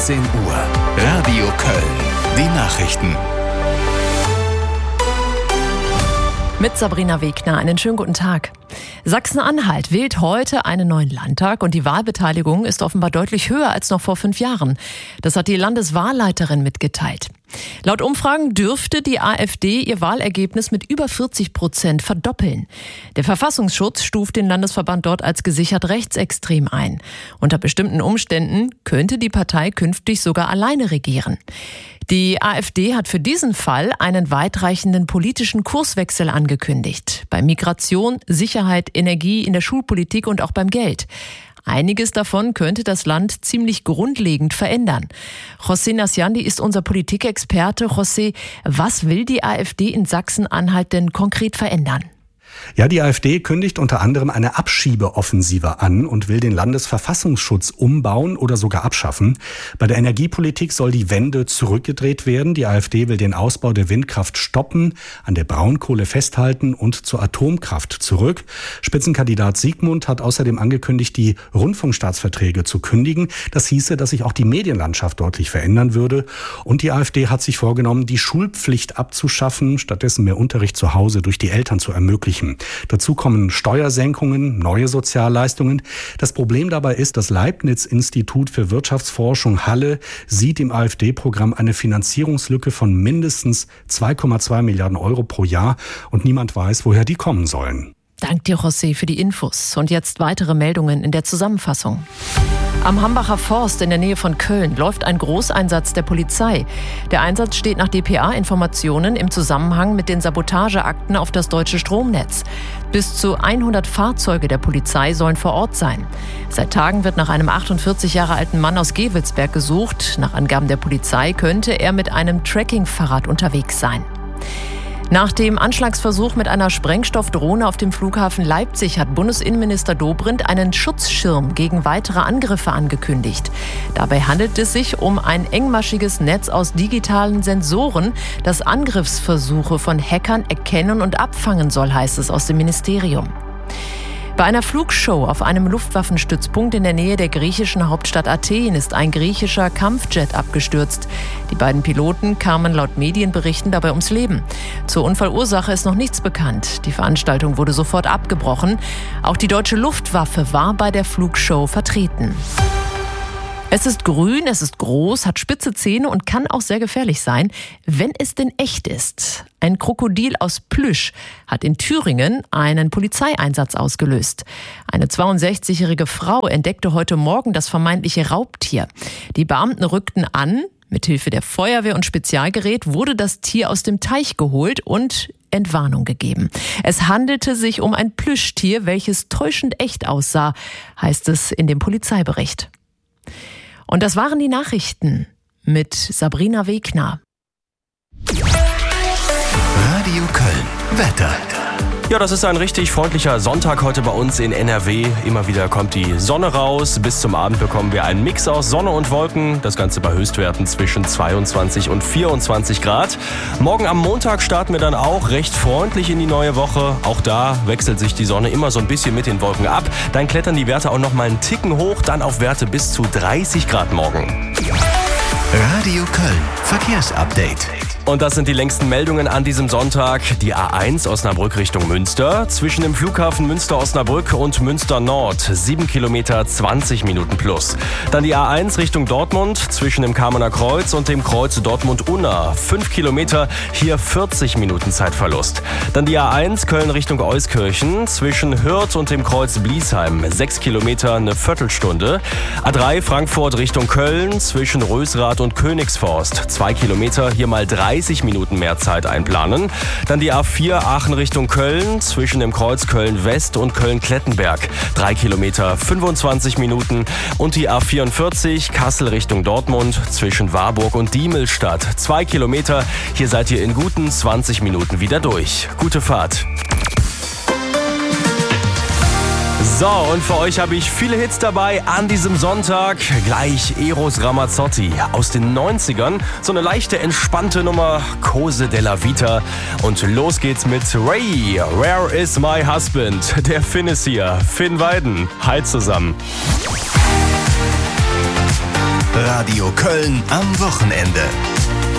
10 Uhr. Radio Köln. Die Nachrichten. Mit Sabrina Wegner. Einen schönen guten Tag. Sachsen-Anhalt wählt heute einen neuen Landtag und die Wahlbeteiligung ist offenbar deutlich höher als noch vor 5 Jahren. Das hat die Landeswahlleiterin mitgeteilt. Laut Umfragen dürfte die AfD ihr Wahlergebnis mit über 40% verdoppeln. Der Verfassungsschutz stuft den Landesverband dort als gesichert rechtsextrem ein. Unter bestimmten Umständen könnte die Partei künftig sogar alleine regieren. Die AfD hat für diesen Fall einen weitreichenden politischen Kurswechsel angekündigt. Bei Migration, Sicherheit, Energie, in der Schulpolitik und auch beim Geld. Einiges davon könnte das Land ziemlich grundlegend verändern. José Nasciandi ist unser Politikexperte. José, was will die AfD in Sachsen-Anhalt denn konkret verändern? Ja, die AfD kündigt unter anderem eine Abschiebeoffensive an und will den Landesverfassungsschutz umbauen oder sogar abschaffen. Bei der Energiepolitik soll die Wende zurückgedreht werden. Die AfD will den Ausbau der Windkraft stoppen, an der Braunkohle festhalten und zur Atomkraft zurück. Spitzenkandidat Siegmund hat außerdem angekündigt, die Rundfunkstaatsverträge zu kündigen. Das hieße, dass sich auch die Medienlandschaft deutlich verändern würde. Und die AfD hat sich vorgenommen, die Schulpflicht abzuschaffen, stattdessen mehr Unterricht zu Hause durch die Eltern zu ermöglichen. Dazu kommen Steuersenkungen, neue Sozialleistungen. Das Problem dabei ist, das Leibniz-Institut für Wirtschaftsforschung Halle sieht im AfD-Programm eine Finanzierungslücke von mindestens 2,2 Milliarden Euro pro Jahr und niemand weiß, woher die kommen sollen. Dank dir, José, für die Infos. Und jetzt weitere Meldungen in der Zusammenfassung. Am Hambacher Forst in der Nähe von Köln läuft ein Großeinsatz der Polizei. Der Einsatz steht nach dpa-Informationen im Zusammenhang mit den Sabotageakten auf das deutsche Stromnetz. Bis zu 100 Fahrzeuge der Polizei sollen vor Ort sein. Seit Tagen wird nach einem 48 Jahre alten Mann aus Gevelsberg gesucht. Nach Angaben der Polizei könnte er mit einem Tracking-Fahrrad unterwegs sein. Nach dem Anschlagsversuch mit einer Sprengstoffdrohne auf dem Flughafen Leipzig hat Bundesinnenminister Dobrindt einen Schutzschirm gegen weitere Angriffe angekündigt. Dabei handelt es sich um ein engmaschiges Netz aus digitalen Sensoren, das Angriffsversuche von Hackern erkennen und abfangen soll, heißt es aus dem Ministerium. Bei einer Flugshow auf einem Luftwaffenstützpunkt in der Nähe der griechischen Hauptstadt Athen ist ein griechischer Kampfjet abgestürzt. Die beiden Piloten kamen laut Medienberichten dabei ums Leben. Zur Unfallursache ist noch nichts bekannt. Die Veranstaltung wurde sofort abgebrochen. Auch die deutsche Luftwaffe war bei der Flugshow vertreten. Es ist grün, es ist groß, hat spitze Zähne und kann auch sehr gefährlich sein, wenn es denn echt ist. Ein Krokodil aus Plüsch hat in Thüringen einen Polizeieinsatz ausgelöst. Eine 62-jährige Frau entdeckte heute Morgen das vermeintliche Raubtier. Die Beamten rückten an. Mithilfe der Feuerwehr und Spezialgerät wurde das Tier aus dem Teich geholt und Entwarnung gegeben. Es handelte sich um ein Plüschtier, welches täuschend echt aussah, heißt es in dem Polizeibericht. Und das waren die Nachrichten mit Sabrina Wegner. Radio Köln. Wetter. Ja, das ist ein richtig freundlicher Sonntag heute bei uns in NRW. Immer wieder kommt die Sonne raus. Bis zum Abend bekommen wir einen Mix aus Sonne und Wolken. Das Ganze bei Höchstwerten zwischen 22 und 24 Grad. Morgen am Montag starten wir dann auch recht freundlich in die neue Woche. Auch da wechselt sich die Sonne immer so ein bisschen mit den Wolken ab. Dann klettern die Werte auch noch mal einen Ticken hoch. Dann auf Werte bis zu 30 Grad morgen. Radio Köln. Verkehrsupdate. Und das sind die längsten Meldungen an diesem Sonntag. Die A1 Osnabrück Richtung Münster. Zwischen dem Flughafen Münster-Osnabrück und Münster-Nord 7 Kilometer, 20 Minuten plus. Dann die A1 Richtung Dortmund. Zwischen dem Kamener Kreuz und dem Kreuz Dortmund-Unna 5 Kilometer, hier 40 Minuten Zeitverlust. Dann die A1 Köln Richtung Euskirchen. Zwischen Hürth und dem Kreuz Bliesheim 6 Kilometer, eine Viertelstunde. A3 Frankfurt Richtung Köln. Zwischen Rösrath und Königsforst 2 Kilometer, hier mal 30 Minuten mehr Zeit einplanen. Dann die A4 Aachen Richtung Köln, zwischen dem Kreuz Köln-West und Köln-Klettenberg 3 Kilometer, 25 Minuten. Und die A44 Kassel Richtung Dortmund, zwischen Warburg und Diemelstadt 2 Kilometer. Hier seid ihr in guten 20 Minuten wieder durch. Gute Fahrt. So, und für euch habe ich viele Hits dabei an diesem Sonntag. Gleich Eros Ramazzotti aus den 90ern. So eine leichte, entspannte Nummer, Cose della Vita. Und los geht's mit Ray, Where is my husband? Der Finn ist hier, Finn Weiden. Hi zusammen. Radio Köln am Wochenende.